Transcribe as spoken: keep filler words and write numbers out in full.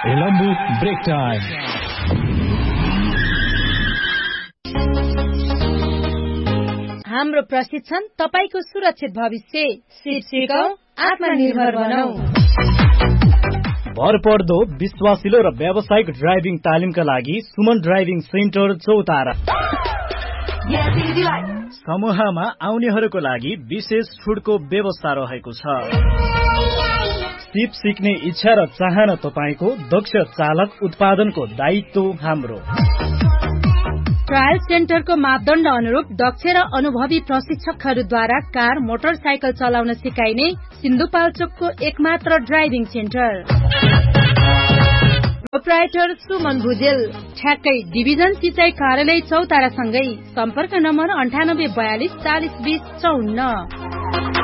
Elambu Break Time. हाम्रो प्रशिक्षण तपाईको सुरक्षित भविष्य शीर्षक आत्मनिर्भर बनाऊ। भरपर्दो विश्वासिलो र व्यावसायिक ड्राइभिङ तालिमका लागि सुमन ड्राइभिङ सेन्टर चौतारा। समूहमा आउनेहरूको लागि विशेष छुटको व्यवस्था रहेको छ। सिप सिक्ने इच्छा र चाहना तपाईको, दक्ष चालक उत्पादनको दायित्व हाम्रो। ट्रायल सेन्टरको मापदण्ड अनुरूप दक्ष र अनुभवी प्रशिक्षकहरूद्वारा कार मोटरसाइकल चलाउन सिकाइने सिन्धुपाल्चोकको एकमात्र driving centre. Proprietor Suman Bhujel, ठ्याक्कै डिभिजन सिंचाई कार्यालय चौतारासँगै। सम्पर्क नम्बर अन्ठानब्बे बयालिस चालिस बीस चौन्न।